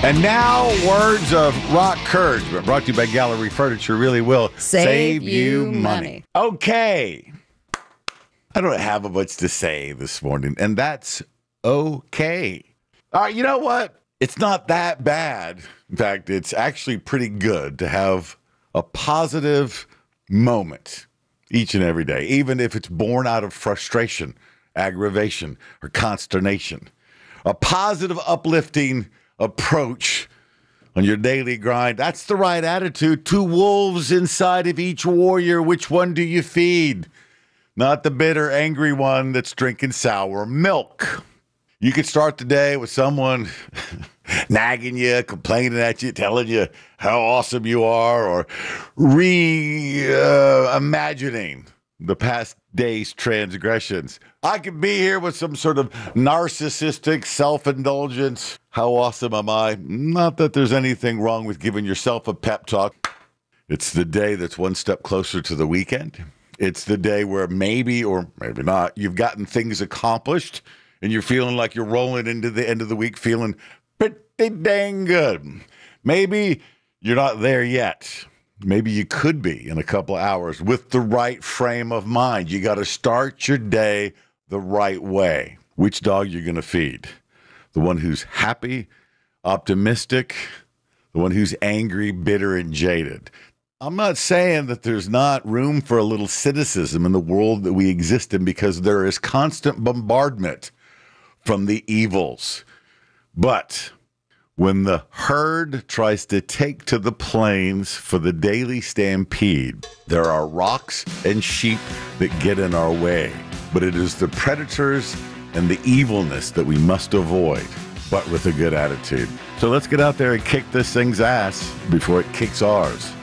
And now, words of rock encouragement brought to you by Gallery Furniture really will save you money. Okay. I don't have much to say this morning, and that's okay. All right, you know what? It's not that bad. In fact, it's actually pretty good to have a positive moment each and every day, even if it's born out of frustration, aggravation, or consternation. A positive, uplifting approach on your daily grind. That's the right attitude. Two wolves inside of each warrior. Which one do you feed? Not the bitter, angry one that's drinking sour milk. You could start the day with someone nagging you, complaining at you, telling you how awesome you are, or imagining the past day's transgressions. I could be here with some sort of narcissistic self-indulgence. How awesome am I? Not that there's anything wrong with giving yourself a pep talk. It's the day that's one step closer to the weekend. It's the day where maybe or maybe not, you've gotten things accomplished and you're feeling like you're rolling into the end of the week feeling pretty dang good. Maybe you're not there yet. Maybe you could be in a couple of hours with the right frame of mind. You got to start your day the right way. Which dog you're going to feed? The one who's happy, optimistic, the one who's angry, bitter, and jaded. I'm not saying that there's not room for a little cynicism in the world that we exist in, because there is constant bombardment from the evils. But when the herd tries to take to the plains for the daily stampede, there are rocks and sheep that get in our way. But it is the predators and the evilness that we must avoid, but with a good attitude. So let's get out there and kick this thing's ass before it kicks ours.